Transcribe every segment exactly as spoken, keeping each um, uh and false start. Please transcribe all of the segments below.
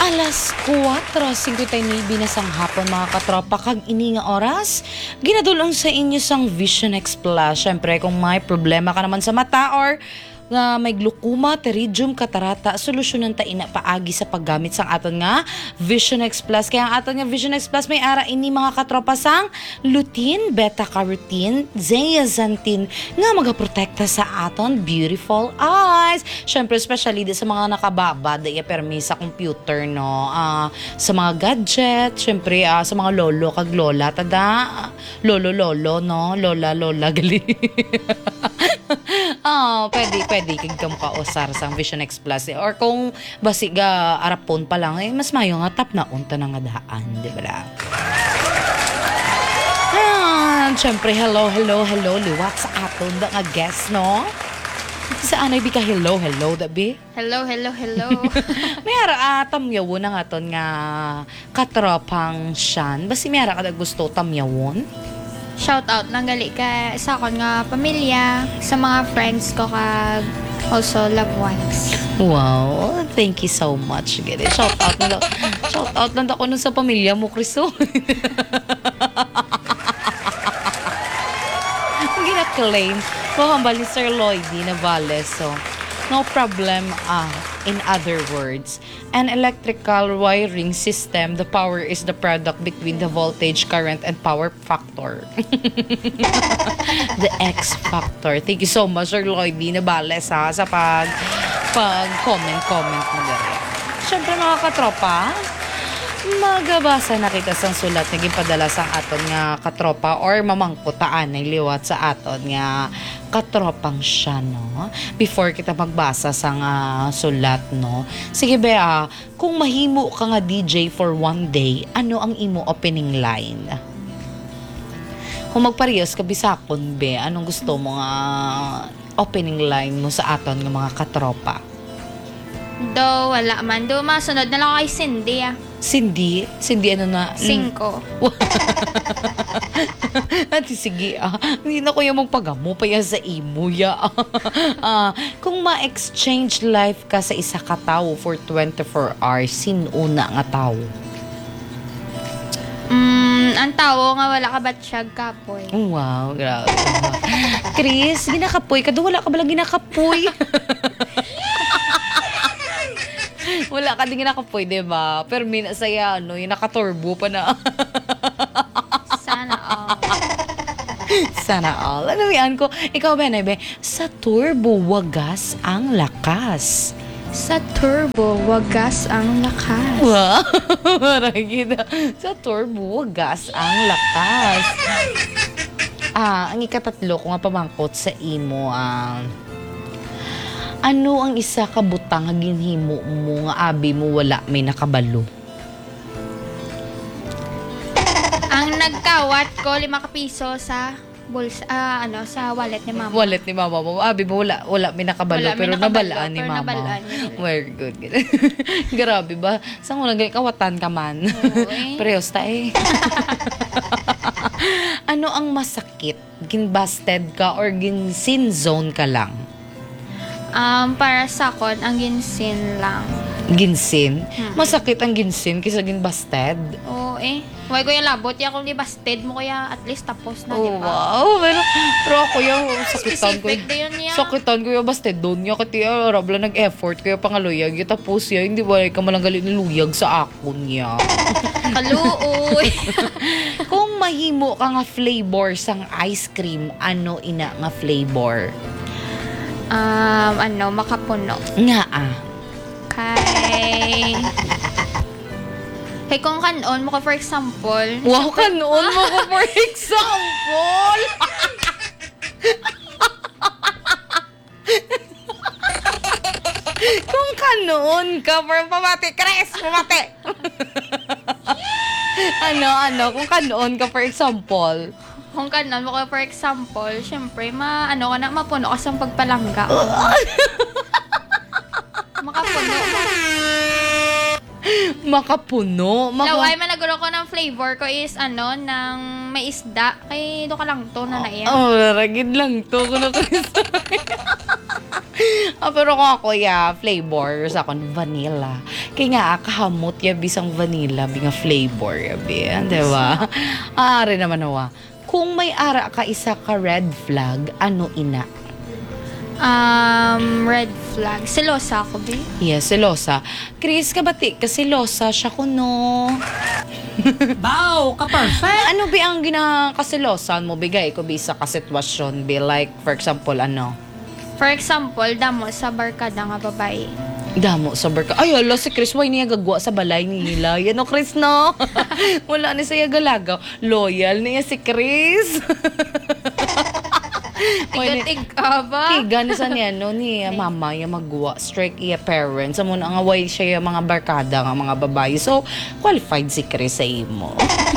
Alas kuwatro singkwentaynove na sang hapon mga katropa kag ini nga oras ginadulong sa inyo sang Vision X Plus. Syempre kung may problema ka naman sa mata or nga may glaucoma, pterygium, katarata, solusyonan ta ina paagi sa paggamit sang aton nga Vision X Plus. Kaya ang aton nga Vision X Plus may ara ini mga katropa sang lutein, beta-carotene, zeaxanthin nga magaprotekta sa aton beautiful eyes. Syempre especially di sa mga nakababad iya permi sa computer no, uh, sa mga gadget, syempre uh, sa mga lolo kag lola tada, lolo lolo no, lola lola gali. Ah, pwede, pwede kag kamo kausar sang Vision X Plus. Or kung basiga arapon pa lang, eh, mas mayo nga tap na unta na nga daan, di ba? Ah, syempre, hello, hello, hello, liwat sa aton da nga guest, no? Saan ay bi ka hello, hello, da bi? Hello, hello, hello. May ara uh, tamyawon na nga ton nga katropang siyan. Basi may ara ka gusto tamyawon? Shout out nang gali ka sa akon nga pamilya, sa mga friends ko kag also loved ones. Wow, thank you so much. Gede, shout out na shout out lang ako nun sa pamilya mo, Cristo. Ang gina-claim, mahambal ni Sir Lloydie Navales. So, no problem. Ah, in other words, an electrical wiring system, the power is the product between the voltage, current, and power factor. The X factor. Thank you so much, Sir Lloydie Navales, ha, sa pag, pag comment, comment mo dere. Siyempre, mga katropa, magabasa na kita sang sulat na gipadala sang aton nga katropa or mamangkutaan na liwat sa aton nga katropang siya, no? Before kita magbasa sang uh, sulat, no? Sige, Bea, kung mahimo ka nga D J for one day, ano ang imo opening line? Kung magparehas ka bisakon, Be, anong gusto mo nga opening line mo sa aton nga mga katropa? Do, wala man. Do, masunod na lang ako kay Cindy, ah. Cindy? Cindy ano na? Cinco. Ati sige ah. Hindi na ko yung magpagamo pa yan sa imo ya. Ah, kung ma-exchange life ka sa isa ka tao for twenty-four hours, sinuna nga tao? Mm, ang tao nga wala ka batsyag kapoy. Wow, grabe. Chris, ginakapoy ka. Wala ka balang ginakapoy. Wala ka din nakapoy, diba? Pero mina saya, ano, yung nakaturbo pa na. Sana all. Sana all. Ano yan ko? Ikaw, Benebe, sa turbo, wagas ang lakas. Sa turbo, wagas ang lakas. Wow! Maragida. Sa turbo, wagas ang lakas. Ah, ang ikatatlo, kung nga pamangkot sa imo, ang... Ah, ano ang isa ka butang nga ginhimo mo nga abi mo wala may nakabalo? Ang nagkawat ko lima ka piso sa bulsa, ah, ano, sa wallet ni mama. Wallet ni mama mo. Abi mo wala wala may nakabalo Wala, may pero nakabalo, nabalaan ni pero mama. nabalaan niya. Very good. Grabe ba? Saan mo nagay kawatan ka man? Oo, eh. Parehas ta eh. Ano ang masakit? Ginbusted ka or gin-sin zone ka lang? Um, para sa kon ang ginsin lang. Ginsin? Hmm. Masakit ang ginsin kaysa ginbusted? Oo eh. Huwag ko yung labot. Ya kung di busted mo kaya at least tapos na, Oh, di ba? wow. Pero, pero ako yung sakitan ko. Specific din niya. Sakitan ko yung busted doon niya. Kati arabla nag-effort kaya pangaluyag. Yung tapos yan, hindi ba ka malanggalit niluyag sa akon niya. Kaluoy. Kung mahimo ka nga flavor sang ice cream, ano ina nga flavor? um, ano, makapuno. Nga ah. Kay... Kay kung kanon mo ko for example. Wow, kanon mo ko for example. Kung kanon ka for pamati, Chris, pamati. Ano, ano, kung kanon ka for example. Kung kanon mo ko for example, syempre, ma, ano ka na, mapuno ka sa pagpalangga. Makapuno. Makapuno. Maka- Laway man naguro ko ng flavor ko is ano, ng may isda. Kay do ka lang to na naiya. Oh, ragid lang to. Kuno ah, pero kung ako, ya, flavor sa akong vanilla. Kaya nga, kahamot ya bisang vanilla, binga flavor ya, bi. Di ba? Ari naman nawa. Kung may ara ka isa ka red flag, ano ina? Um, red flag. Selosa ako, be. Yes, selosa. Chris, kabati ka selosa siya kuno. Bow, ka-perfect. Ano ba ang ginakasilosan mo? Bigay ko bisa ka sitwasyon, be like, for example, ano? For example, damo sa barkada nga babae. Damo sa barka. Ay, ala, si Chris, why niya gagwa sa balay nila? Yan o, Chris, no? Wala ni siya galagaw. Loyal niya si Chris. Tigatig ka ba? Kiga ni sa niya, no, ni mama, yung magwa, strike iya parents. Amo na nga, why siya yung mga barkada, nga mga babae. So, qualified si Chris sa imo.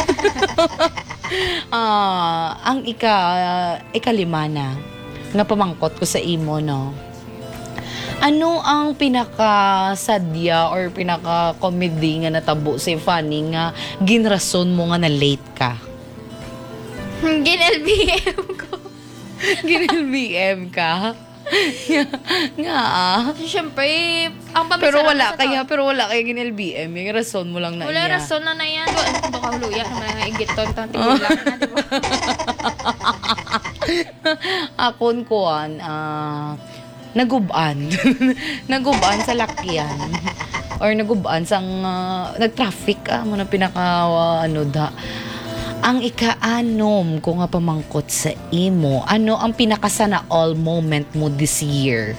Ah, ang ika, ikalima na, nga pamangkot ko sa imo, no? Ano ang pinaka-sadya or pinaka-comedy nga natabo sa funny nga ginrason mo nga na late ka? Gin-L B M ko. Gin-L B M ka? nga ah. Siyempre, ang pamisara Pero wala sa kaya, tao. pero wala kaya gin-L B M. Yung rason mo lang na Wala iya. rason na na yan. Do, do ka huluyan. Naman nga igiton. Tang tigulang na, di ba? Akon kuan, ah, naguban. naguban sa lakyan. Or naguban sa, uh, nag-traffic, ah, mo na pinaka, uh, ano da. Ang ikaanom ko nga pamangkot sa imo, ano ang pinakasana all moment mo this year?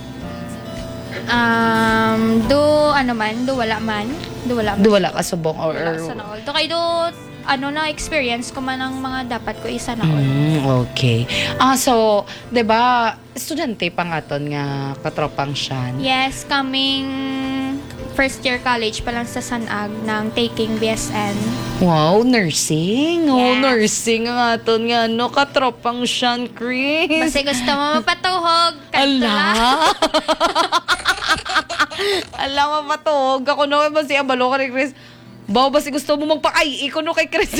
Um, do, ano man, do wala man. Do wala man. Do wala ka subong or... Wala sa naol. Do kay do, ano na, experience ko man ang mga dapat ko isa na all. Mm, okay. Ah, so, 'di ba, estudyante pa nga ton nga katropang siyan. Yes, coming first year college pa lang sa Sanag ng taking B S N. Wow, nursing. Oh, Yes. nursing nga ton nga no katropang siyan, Chris. Basta gusto mo mapatuhog. Ala. Ala, mapatuhog. Ako no, ba si Abalo ka ni Chris? Bawa ba si gusto mo magpakay? Iko no kay Chris.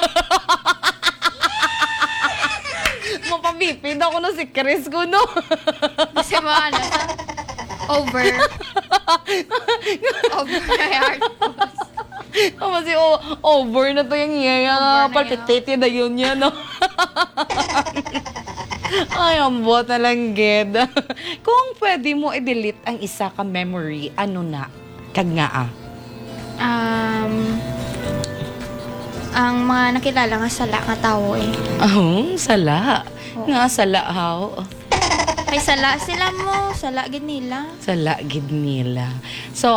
Mapabipid ako no si Chris ko no. Kasi mga ano, sa over. over my heart. Oh, kasi oh, over na to yung iya. Over na Palpitate na yun yan, no? Ay, ang bot na lang, Ged. Kung pwede mo i-delete ang isa ka memory, ano na? Kag nga ah. Um, ang mga nakilala nga sala nga tao eh. Oh, sala. Oo. Nga, sala, how? Kay sala sila mo, sala gid nila. Sala, gid nila. So,